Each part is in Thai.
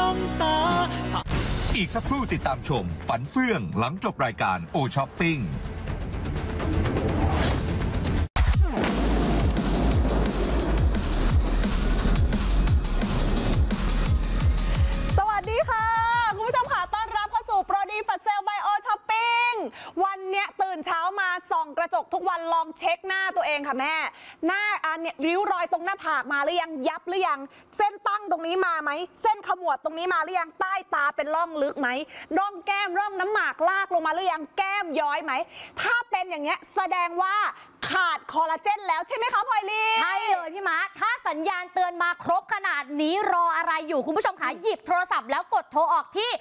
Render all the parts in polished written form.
องตาอีกสักครู่ติดตามชมฝันเฟื่องหลังจบรายการโอช้อปปิ้งสวัสดีค่ะคุณผู้ชมค่ะต้อนรับเข้าสู่โปรดีแฟลชเซลไบโอช้อปปิ้งวันเนี้ยตื่นเช้ามาส่องกระจกทุกวันลองเช็คหน้าตัวเองค่ะแม่หน้าเนี่ยริ้วรอยตรงหน้าผากมาหรือยังยับหรือยังเส้นตั้งตรงนี้มาไหมเส้นขมวดตรงนี้มาหรือยังใต้ตาเป็นร่องลึกไหมร่องแก้มร่องน้ำหมากลากลงมาหรือยังแก้มย้อยไหมถ้าเป็นอย่างเงี้ยแสดงว่าขาดคอลลาเจนแล้วใช่ไหมคะพลอยลีใช่เลยพี่ม้าถ้าสัญญาณเตือนมาครบขนาดนี้รออะไรอยู่คุณผู้ชมคะหยิบโทรศัพท์แล้วกดโทรออกที่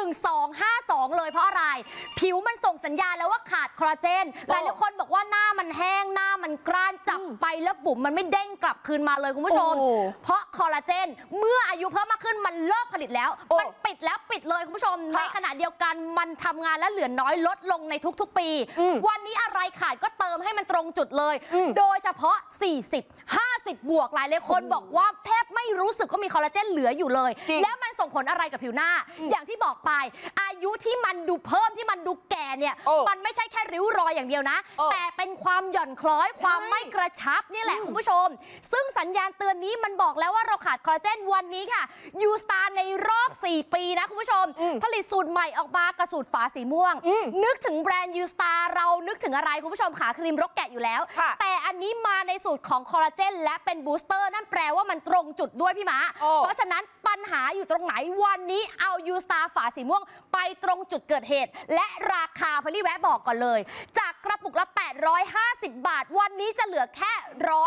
1252เลยเพราะอะไรผิวมันส่งสัญญาณแล้วว่าขาดคอลลาเจนหลายคนบอกว่าหน้ามันแห้งหน้ามันกร้านจับไปแล้วบุ๋มมันไม่เด้งกลับคืนมาเลยคุณผู้ชมเพราะคอลลาเจนเมื่ออายุเพิ่มมากขึ้นมันเลิกผลิตแล้วมันปิดแล้วปิดเลยคุณผู้ชมในขณะเดียวกันมันทำงานและเหลือน้อยลดลงในทุกๆปีวันนี้อะไรขาดก็เติมให้มันตรงจุดเลยโดยเฉพาะ40-50บวกหลายคนบอกว่าแทบไม่รู้สึกว่ามีคอลลาเจนเหลืออยู่เลยแล้วมันส่งผลอะไรกับผิวหน้าอย่างที่บอกไปอายุที่มันดูเพิ่มที่มันดูแก่เนี่ยมันไม่ใช่แค่ริ้วรอยอย่างเดียวนะแต่เป็นความหย่อนคล้อยความไม่กระชับนี่แหละคุณผู้ชมซึ่งสัญญาณเตือนนี้มันบอกแล้วว่าเราขาดคอลลาเจนวันนี้ค่ะยูสตาร์ในรอบ4ปีนะคุณผู้ชมผลิตสูตรใหม่ออกมากระสูตรฝาสีม่วงนึกถึงแบรนด์ยูสตาร์เรานึกถึงอะไรคุณผู้ชมขาครีมรกแกะอยู่แล้วแต่อันนี้มาในสูตรของคอลลาเจนและเป็นบูสเตอร์นั่นแปลว่ามันตรงจุดด้วยพี่ม้าเพราะฉะนั้นปัญหาอยู่ตรงไหนวันนี้เอายูสตาร์ฝาสีม่วงไปตรงจุดเกิดเหตุและราคาพลี่แวะบอกก่อนเลยจากกระปุกละ850 บาทวันนี้จะเหลือแค่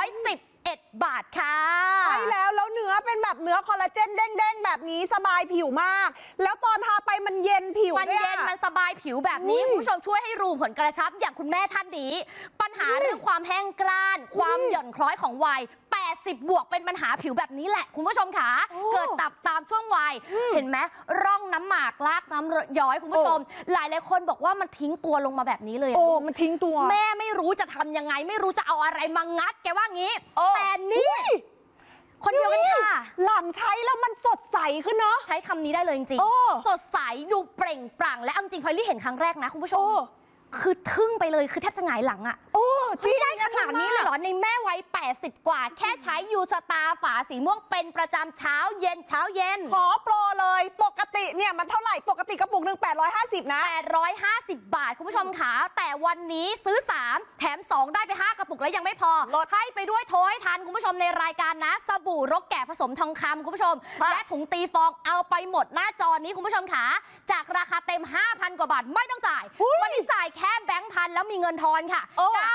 111 บาทค่ะใช่แล้วเนื้อเป็นแบบเนื้อคอลลาเจนเด้งๆแบบนี้สบายผิวมากแล้วตอนทาไปมันเย็นผิวมันเย็นมันสบายผิวแบบนี้คุณผู้ชมช่วยให้รูผลกระชับอย่างคุณแม่ท่านนี้ปัญหาเรื่องความแห้งกร้านความหย่อนคล้อยของวัย80บวกเป็นปัญหาผิวแบบนี้แหละคุณผู้ชมค่ะเกิดตามช่วงวัยเห็นไหมร่องน้ำหมากลากน้ำย้อยคุณผู้ชมหลายคนบอกว่ามันทิ้งตัวลงมาแบบนี้เลยมันทิ้งตัวแม่ไม่รู้จะทำยังไงไม่รู้จะเอาอะไรมางัดแกว่างี้แต่นี่คนเดียวกันค่ะหลังใช้แล้วมันสดใสขึ้นเนาะใช้คำนี้ได้เลยจริงๆสดใสดูเปล่งปลั่งและจริงพลอยลี่เห็นครั้งแรกนะคุณผู้ชมคือทึ่งไปเลยคือแทบจะหงายหลังอะที่ได้ขนาดนี้เลยเหรอในแม่วัย80กว่าแค่ใช้ยูสตาร์ฝาสีม่วงเป็นประจำเช้าเย็นขอโปรเลยปกติเนี่ยมันเท่าไหร่ปกติกระปุกหนึ่ง850นะ 850 บาทคุณผู้ชมค่ะแต่วันนี้ซื้อ3แถม2ได้ไป5กระปุกแล้วยังไม่พอให้ไปด้วยโทรให้ทันคุณผู้ชมในรายการนะสบู่รกแกะผสมทองคำคุณผู้ชมและถุงตีฟองเอาไปหมดหน้าจอนี้คุณผู้ชมค่ะจากราคาเต็ม 5,000 กว่าบาทไม่ต้องจ่ายวันนี้จ่ายแค่แบงค์พันแล้วมีเงินทอนค่ะ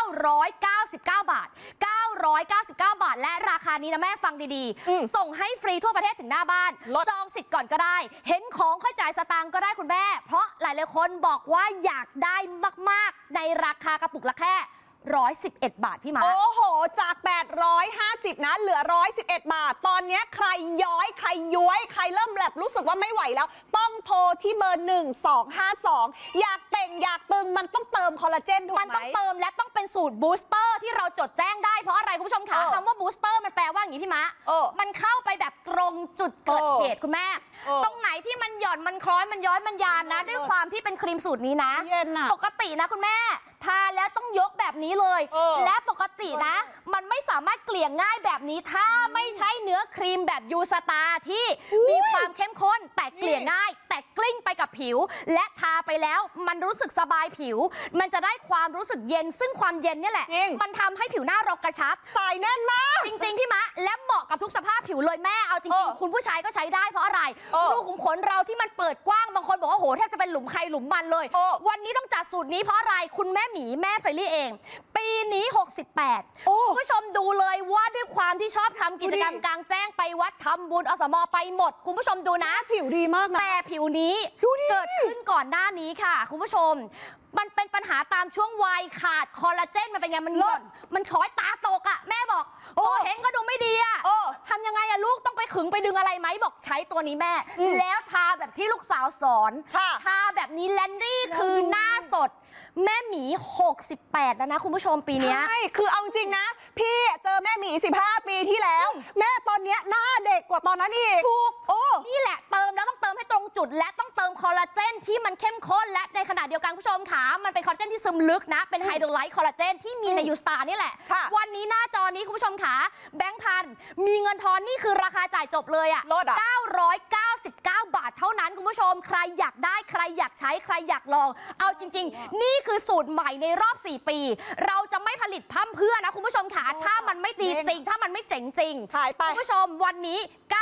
999 บาท999 บาทและราคานี้นะแม่ฟังดีๆส่งให้ฟรีทั่วประเทศถึงหน้าบ้านจองสิทธิ์ก่อนก็ได้เห็นของค่อยจ่ายสตางค์ก็ได้คุณแม่เพราะหลายๆคนบอกว่าอยากได้มากๆในราคากระปุกละแค่111 บาทพี่ม้าโอ้โหจาก850นะเหลือ111 บาทตอนนี้ใครย้อยใครย้วยใครเริ่มแบบรู้สึกว่าไม่ไหวแล้วต้องโทรที่เบอร์1252อยากเต่งอยากตึงมันต้องเติมคอลลาเจนถูกไหมมันต้องเติมและต้องเป็นสูตรบูสเตอร์ที่เราจดแจ้งได้เพราะอะไรคุณผู้ชมคะคำว่าบูสเตอร์มันแปลว่าอย่างนี้พี่ม้ามันเข้าไปแบบตรงจุดเกิดเหตุคุณแม่ตรงไหนที่มันหย่อนมันคล้อยมันย้อยมันยานนะด้วยความที่เป็นครีมสูตรนี้นะปกตินะคุณแม่ทาแล้วต้องยกแบบนี้เลยและปกตินะมันไม่สามารถเกลี่ยง่ายแบบนี้ถ้าไม่ใช้เนื้อครีมแบบยูสตาร์ที่มีความเข้มข้นแต่เกลี่ยง่ายแต่กลิ้งไปกับผิวและทาไปแล้วมันรู้สึกสบายผิวมันจะได้ความรู้สึกเย็นซึ่งความเย็นนี่แหละมันทำให้ผิวหน้าเรากระชับใส่แน่นมากจริงๆพี่มะและเหมาะกับทุกสภาพผิวเลยแม่เอาจริงๆคุณผู้ชายก็ใช้ได้เพราะอะไรรูขุมขนเราที่มันเปิดกว้างบางคนบอกว่าโหแทบจะเป็นหลุมใครหลุมมันเลยวันนี้ต้องจัดสูตรนี้เพราะอะไรคุณแม่หมีแม่พลอยลี่เองปีนี้68คุณผู้ชมดูเลยว่าด้วยความที่ชอบทำกิจกรรมกลางแจ้งไปวัดทำบุญอสมไปหมดคุณผู้ชมดูนะผิวดีมากนะแต่ผิวนี้เกิดขึ้นก่อนหน้านี้ค่ะคุณผู้ชมมันเป็นปัญหาตามช่วงวัยขาดคอลลาเจนมันเป็นไงมันหย่อนมันช้อยตาตกอ่ะแม่บอกโอ้เห็นก็ดูไม่ดีอ่ะทำยังไงอะลูกต้องไปขึงไปดึงอะไรไหมบอกใช้ตัวนี้แม่แล้วทาแบบที่ลูกสาวสอนทาแบบนี้แลนดี้คือหน้าสดแม่หมี68แล้วนะคุณผู้ชมปีนี้ใช่คือเอาจริงนะพี่เจอแม่หมี15 ปีที่แล้วแม่ตอนนี้หน้าเด็กกว่าตอนนั้นอีกถูกนี่แหละเติมแล้วต้องจุดและต้องเติมคอลลาเจนที่มันเข้มข้นและในขณะเดียวกันคุณผู้ชมค่ะมันเป็นคอลลาเจนที่ซึมลึกนะเป็นไฮโดรไลท์คอลลาเจนที่มีในยูสตาร์นี่แหละวันนี้หน้าจอนี้คุณผู้ชมค่ะแบงค์พันมีเงินทอนนี่คือราคาจ่ายจบเลยอ่ะ999 บาทเท่านั้นคุณผู้ชมใครอยากได้ใครอยากใช้ใครอยากลองเอาจริงๆนี่คือสูตรใหม่ในรอบ4 ปีเราจะไม่ผลิตพั่มเพื่อนะคุณผู้ชมค่ะถ้ามันไม่ดีจริงถ้ามันไม่เจ๋งจริงคุณผู้ชมวันนี้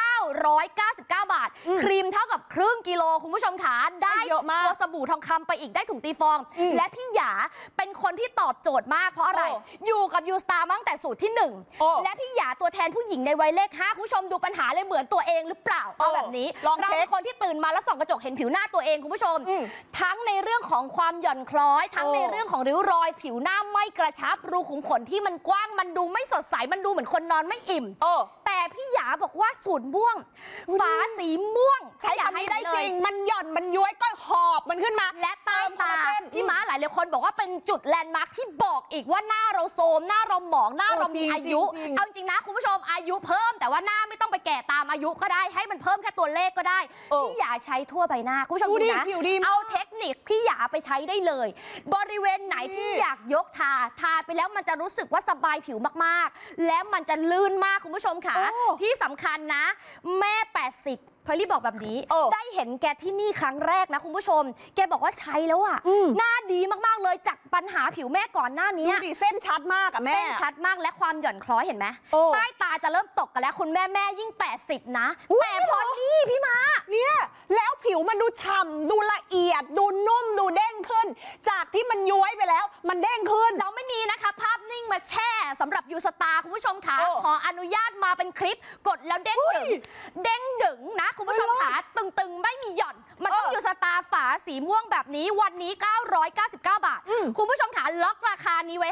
999 บาทครีมเท่ากับครึ่งกิโลคุณผู้ชมขาได้ตัวสบู่ทองคำไปอีกได้ถุงตีฟองและพี่หยาเป็นคนที่ตอบโจทย์มากเพราะอะไรอยู่กับยูสตาร์ตั้งแต่สูตรที่1และพี่หยาตัวแทนผู้หญิงในวัยเลข5คุณผู้ชมดูปัญหาเลยเหมือนตัวเองหรือเปล่าเอาแบบนี้เราเป็นคนที่ตื่นมาแล้วส่องกระจกเห็นผิวหน้าตัวเองคุณผู้ชมทั้งในเรื่องของความหย่อนคล้อยทั้งในเรื่องของริ้วรอยผิวหน้าไม่กระชับรูขุมขนที่มันกว้างมันดูไม่สดใสมันดูเหมือนคนนอนไม่อิ่มแต่พี่หยาบอกว่าสูตรม่วงฝาสีม่วงใช้คำนี้ได้จริงมันหย่อนมันย้วยก็หอบมันขึ้นมาและใต้ตาพี่ม้าหลายคนบอกว่าเป็นจุดแลนด์มาร์คที่บอกอีกว่าหน้าเราโทรมหน้าเราหมองหน้าเรามีอายุเอาจริงนะคุณผู้ชมอายุเพิ่มแต่ว่าหน้าไม่ต้องไปแก่ตามอายุก็ได้ให้มันเพิ่มแค่ตัวเลขก็ได้พี่หยาใช้ทั่วใบหน้าคุณผู้ชมดูนะเอาเทคนิคพี่หยาไปใช้ได้เลยบริเวณไหนที่อยากยกทาไปแล้วมันจะรู้สึกว่าสบายผิวมากๆและมันจะลื่นมากคุณผู้ชมค่ะที่สำคัญนะแม่80พอลี่บอกแบบนี้ได้เห็นแกที่นี่ครั้งแรกนะคุณผู้ชมแกบอกว่าใช้แล้วอ่ะหน้าดีมากๆเลยจากปัญหาผิวแม่ก่อนหน้านี้เส้นชัดมากอะแม่เส้นชัดมากและความหย่อนคล้อยเห็นไหมใต้ตาจะเริ่มตกกันแล้วคุณแม่ยิ่ง80นะแต่พอนี่พี่ม้าเนี่ยแล้วผิวมันดูฉ่ำดูละเอียดดูนุ่มดูเด้งขึ้นจากที่มันย้วยไปแล้วมันเด้งขึ้นเราไม่มีนะคะภาพนิ่งมาแช่สำหรับยูสตาร์คุณผู้ชมค่ะขออนุญาตมาเป็นคลิปกดแล้วเด้งดึงนะคุณผู้ชมขาตึงไม่มีหย่อนมันต้องยูสตาร์ฝาสีม่วงแบบนี้วันนี้999 บาทคุณผู้ชมขาล็อกราคานี้ไว้